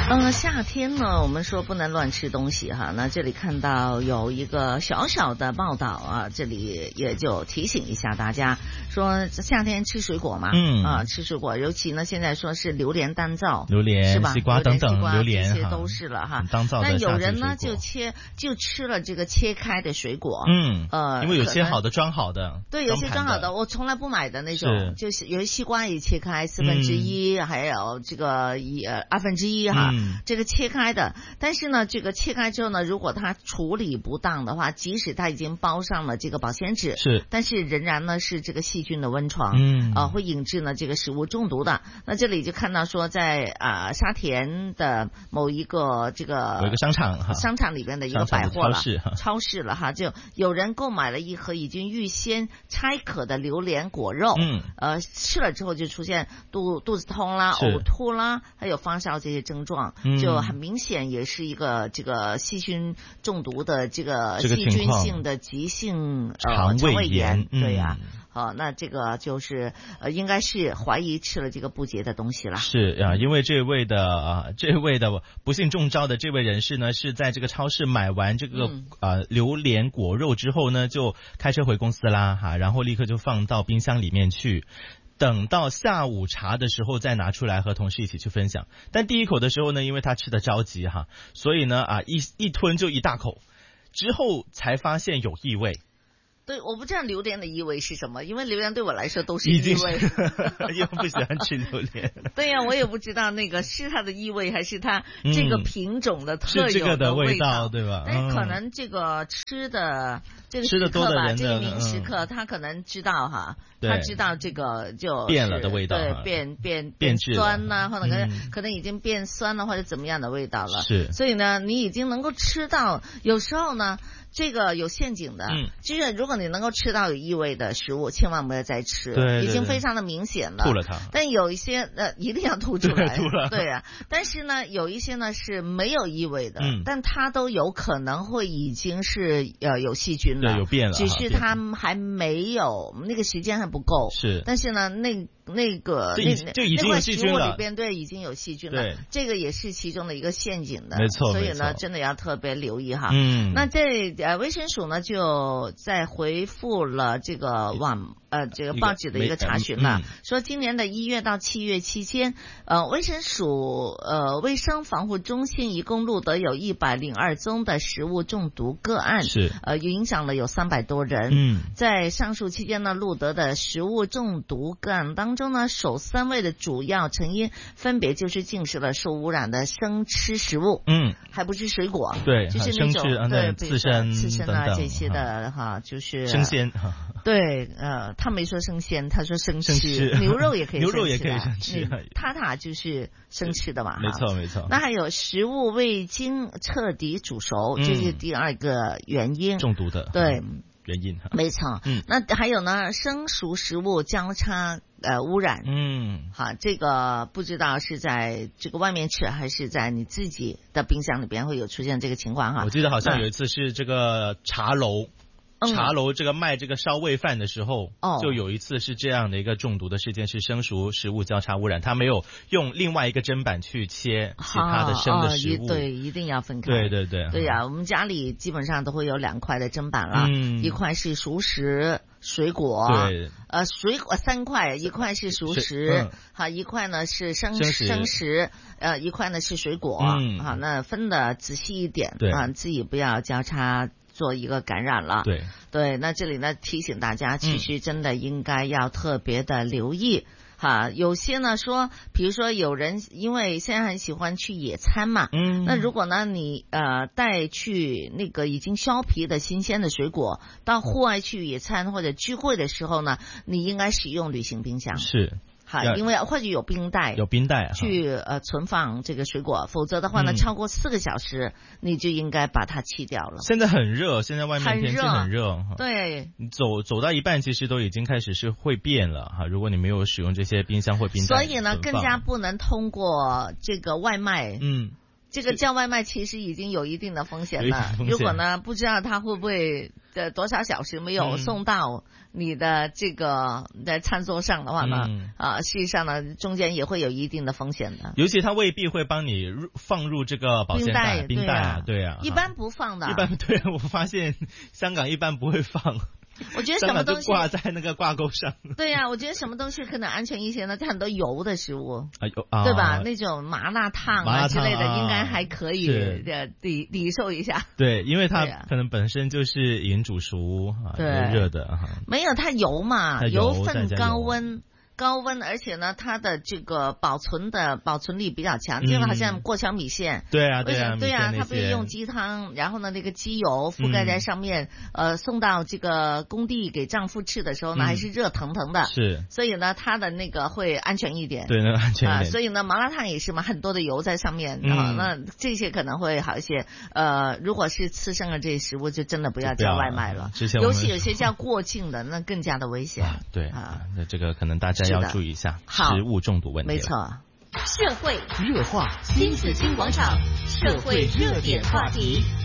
夏天呢，我们说不能乱吃东西哈。那这里看到有一个小小的报道啊，这里也就提醒一下大家，说夏天吃水果嘛，吃水果，尤其呢现在说是榴莲单造， 榴莲、 是吧？ 西瓜等等，榴莲这些都是了哈。 当造的夏季水果。 但有人呢就吃了这个切开的水果， 因为有切好的装好的， 对，有些装好的，我从来不买的那种，就是有些西瓜也切开1/4，还有这个1/2哈。这个切开的，但是呢，这个切开之后呢，如果它处理不当的话，即使它已经包上了这个保鲜纸，但是仍然呢是这个细菌的温床，会引致呢这个食物中毒的。那这里就看到说，在沙田的某一个这个有一个商场里边的一个百货了，超市了哈，就有人购买了一盒已经预先拆壳的榴莲果肉，吃了之后就出现肚子痛啦、呕吐啦，还有发烧这些症状。就很明显也是一个这个细菌中毒的这个细菌性的急性肠胃炎，对呀。那这个就是应该是怀疑吃了这个不洁的东西了。 是啊，因为这位的不幸中招的这位人士呢，是在这个超市买完这个榴莲果肉之后呢，就开车回公司啦哈，然后立刻就放到冰箱里面去。等到下午茶的时候再拿出来和同事一起去分享，但第一口的时候呢，因为他吃的着急哈，所以呢一吞就一大口，之后才发现有异味。 对，我不知道榴莲的异味是什么，因为榴莲对我来说都是异味， 因为不喜欢吃榴莲。 对呀，我也不知道那个是它的异味还是它这个品种的特有是这个的味道，对吧？ 但可能这个吃的多的人这一名食客他可能知道哈，他知道这个就变了的味道， 对，变酸呐，或者可能已经变酸了或者怎么样的味道了。 是， 所以呢，你已经能够吃到，有时候呢。这个有陷阱的，就是如果你能够吃到有异味的食物，千万不要再吃， 对， 已经非常的明显了。 吐了它。 但有一些一定要吐出来， 吐了。 对啊，但是呢，有一些呢是没有异味的，但它都有可能会已经是有细菌了， 对，有变了， 只是它还没有那个时间还不够。 是， 但是呢，那个就已经有细菌了， 那块食物里边对已经有细菌了， 对， 这个也是其中的一个陷阱的， 没错。 所以呢，真的要特别留意哈。那卫生署呢就在回复了这个这个报纸的一个查询了，说今年的1月到7月期间，卫生署卫生防护中心一共录得有102宗的食物中毒个案， 是影响了有300多人。在上述期间呢，录得的食物中毒个案当中呢，首3位的主要成因分别就是进食了受污染的生吃食物，还不是水果， 对， 就是那种对刺身啊这些的哈，就是生鲜， 对，他没说生鲜，他说生吃，牛肉也可以生吃，塔就是生吃的嘛， 没错。 那还有食物未经彻底煮熟，这是第2个原因， 中毒的， 对。 原因没错，那还有呢，生熟食物交叉污染，好，这个不知道是在这个外面吃还是在你自己的冰箱里边会有出现这个情况哈。 我记得好像有一次是这个茶楼这个卖这个烧味饭的时候，就有一次是这样的一个中毒的事件，是生熟食物交叉污染，他没有用另外一个砧板去切其他的生的食物， 对，一定要分开。对呀，我们家里基本上都会有2块的砧板了，一块是熟食水果， 对， 水果3块，一块是熟食，好，一块呢是生食，一块呢是水果，好，那分的仔细一点，自己不要交叉做一个感染了。对，那这里呢提醒大家，其实真的应该要特别的留意。有些呢说，比如说有人因为现在很喜欢去野餐嘛，那如果呢你带去那个已经削皮的新鲜的水果到户外去野餐或者聚会的时候呢，你应该使用旅行冰箱。 是。 因为或者有冰袋去存放这个水果，否则的话呢，超过4个小时你就应该把它弃掉了。 现在很热，现在外面天气很热， 对， 你走到一半其实都已经开始是会变了哈。如果你没有使用这些冰箱或冰袋， 所以呢，更加不能通过这个外卖这个叫外卖其实已经有一定的风险了。如果呢不知道他会不会多少小时没有送到你的这个在餐桌上的话呢，实际上呢中间也会有一定的风险的。 尤其他未必会帮你放入这个保鲜袋、冰袋，对啊， 一般不放的。 一般对，我发现香港一般不会放。 我觉得什么东西挂在那个挂钩上。 对呀，我觉得什么东西可能安全一些呢？很多油的食物，对吧？那种麻辣烫啊之类的，应该还可以抵受一下。 对，因为它可能本身就是已经煮熟热的。 没有，它油嘛，油分高温，而且呢，它的这个保存力比较强，就好像过桥米线。 对啊， 它不是用鸡汤，然后呢，那个鸡油覆盖在上面，送到这个工地给丈夫吃的时候呢，还是热腾腾的。 是。 所以呢，它的那个会安全一点。 对，那个安全一点。 所以呢，麻辣烫也是嘛，很多的油在上面，那这些可能会好一些。如果是吃剩了这些食物，就真的不要叫外卖了。尤其有些叫过境的，那更加的危险。 对那这个可能大家要注意一下食物中毒问题。 没错。 社会热话，新紫金广场社会热点话题。